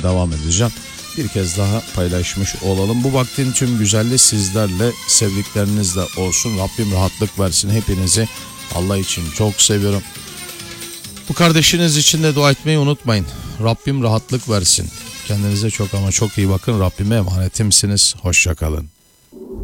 için devam edeceğim. Bir kez daha paylaşmış olalım. Bu vaktin tüm güzelliği sizlerle, sevdiklerinizle olsun. Rabbim rahatlık versin hepinizi. Allah için çok seviyorum. Bu kardeşiniz için de dua etmeyi unutmayın. Rabbim rahatlık versin. Kendinize çok ama çok iyi bakın. Rabbime emanetimsiniz. Hoşça kalın.